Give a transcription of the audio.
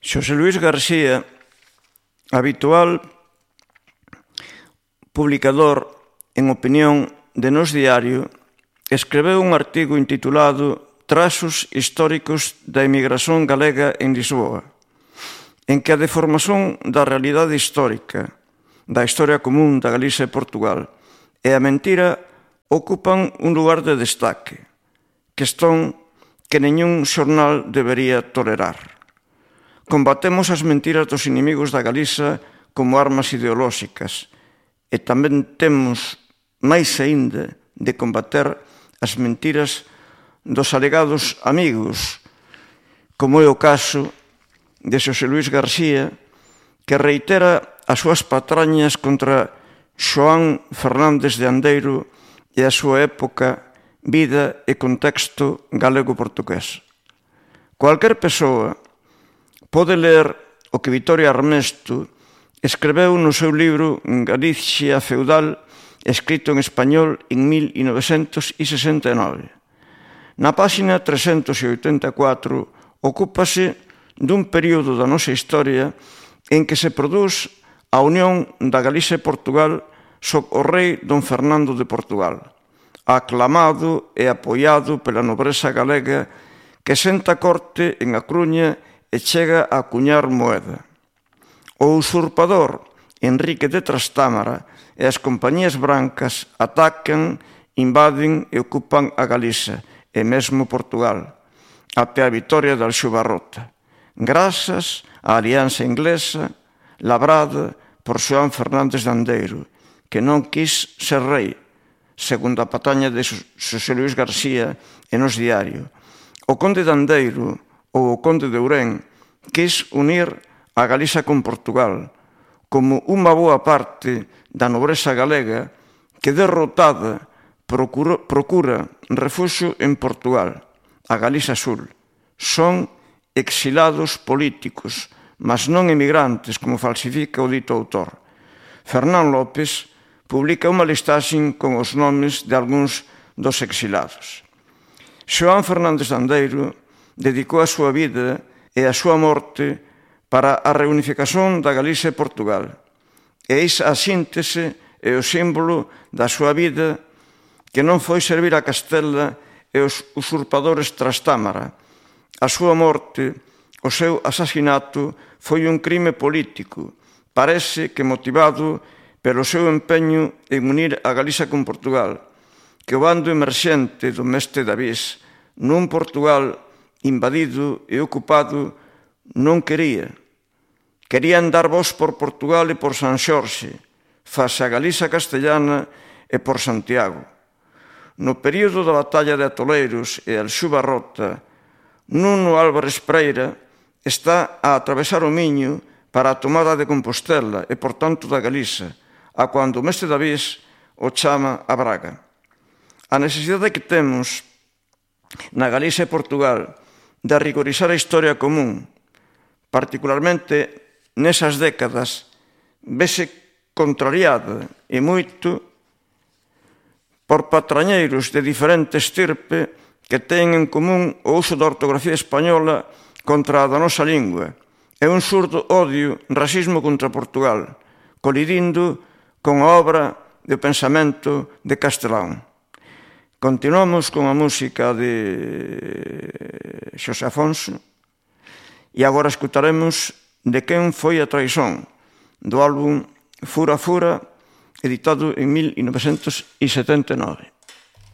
Xosé Luís García, habitual publicador en opinión de Nós Diario, escreveu un artigo intitulado Trazos históricos da emigración galega en Lisboa, en que a deformación da realidade histórica, da historia común da Galiza e Portugal, e a mentira ocupan un lugar de destaque, questón que ningún xornal debería tolerar. Combatemos as mentiras dos inimigos da Galiza como armas ideolóxicas e tamén temos máis aínda de combater as mentiras dos alegados amigos, como é o caso de Xosé Luís García, que reitera as súas patrañas contra Xoán Fernández de Andeiro e a súa época, vida e contexto galego-portugués. Cualquier persoa pode ler o que Vitoria Armesto escreveu no seu libro Galicia feudal, escrito en español en 1969. Na páxina 384 ocúpase dun período da nosa historia en que se produz a unión da Galicia e Portugal sob o rei don Fernando de Portugal, aclamado e apoiado pela nobreza galega que senta corte en A Coruña e chega a acuñar moeda. O usurpador Henrique de Trastámara e as compañías brancas atacan, invaden e ocupan a Galiza e mesmo Portugal, até a vitoria de Alxubarrota, grazas á alianza inglesa labrada por Xoán Fernández de Andeiro, que non quis ser rei, segundo a pataña de Xosé Luís García e Nós Diario. O conde de Andeiro ou o conde de Ourén quis unir a Galiza con Portugal, como unha boa parte da nobreza galega que, derrotada, procura refuxio en Portugal, a Galiza Sul. Son exilados políticos, mas non emigrantes, como falsifica o dito autor. Fernán López publica unha listaxe con os nomes de algúns dos exilados. Xoán Fernández de Andeiro dedicou a súa vida e a súa morte para a reunificación da Galiza e Portugal. E eis a síntese e o símbolo da súa vida, que non foi servir a Castela e os usurpadores Trastámara. A súa morte, o seu asasinato, foi un crime político, parece que motivado pelo seu empeño en unir a Galiza con Portugal, que o bando emerxente do mestre Davís, nun Portugal invadido e ocupado, non quería. Querían dar voz por Portugal e por San Xorxe, face a Galiza castellana e por Santiago. No período da batalla de Atoleiros e Alxubarrota, Nuno Álvarez Preira está a atravesar o Miño para a tomada de Compostela e, por tanto, da Galiza, a cando o mestre Davís o chama a Braga. A necesidade que temos na Galiza e Portugal de rigorizar a historia común, particularmente nesas décadas, vese contrariada e moito por patrañeiros de diferente estirpe que teñen en común o uso da ortografía española contra a da nosa lingua e un surdo odio, racismo contra Portugal, colidindo con a obra de pensamento de Castelán. Continuamos con a música de Xosé Afonso e agora escutaremos De quen foi a traizón, do álbum Fura Fura, editado en 1979.